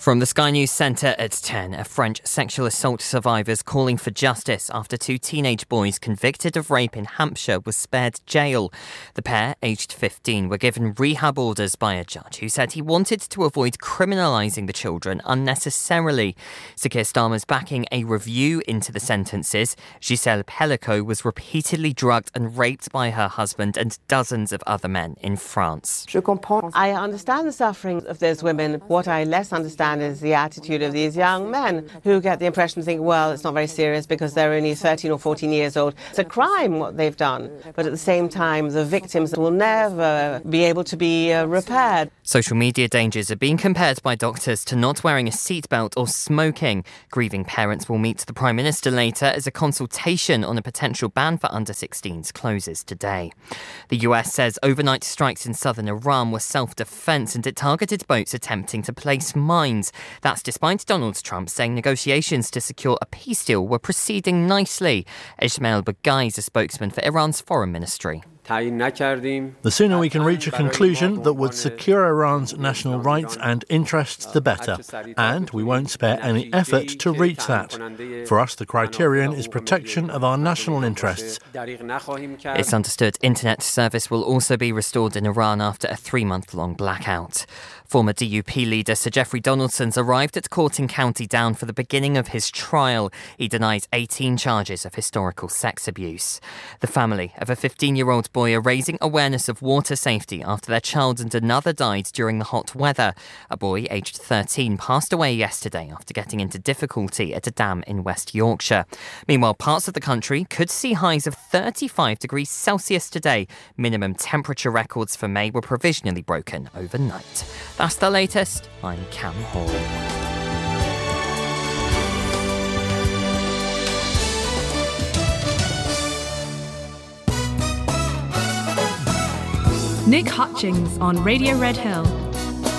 From the Sky News Centre at 10, a French sexual assault survivors calling for justice after two teenage boys convicted of rape in Hampshire were spared jail. The pair, aged 15, were given rehab orders by a judge who said he wanted to avoid criminalising the children unnecessarily. Sir Keir Starmer's backing a review into the sentences. Gisèle Pellico was repeatedly drugged and raped by her husband and dozens of other men in France. I understand the suffering of those women. What I less understand is the attitude of these young men who get the impression to think, well, it's not very serious because they're only 13 or 14 years old. It's a crime what they've done. But at the same time, the victims will never be able to be repaired. Social media dangers are being compared by doctors to not wearing a seatbelt or smoking. Grieving parents will meet the Prime Minister later as a consultation on a potential ban for under-16s closes today. The US says overnight strikes in southern Iran were self-defense and it targeted boats attempting to place mines. That's despite Donald Trump saying negotiations to secure a peace deal were proceeding nicely. Ismail Baghai is a spokesman for Iran's foreign ministry. The sooner we can reach a conclusion that would secure Iran's national rights and interests, the better. And we won't spare any effort to reach that. For us, the criterion is protection of our national interests. It's understood internet service will also be restored in Iran after a 3-month-long blackout. Former DUP leader Sir Geoffrey Donaldson's arrived at court in County Down for the beginning of his trial. He denies 18 charges of historical sex abuse. The family of a 15-year-old boy are raising awareness of water safety after their child and another died during the hot weather. A boy aged 13 passed away yesterday after getting into difficulty at a dam in West Yorkshire. Meanwhile, parts of the country could see highs of 35 degrees Celsius today. Minimum temperature records for May were provisionally broken overnight. That's the latest. I'm Cam Hall. Nick Hutchings on Radio Red Hill.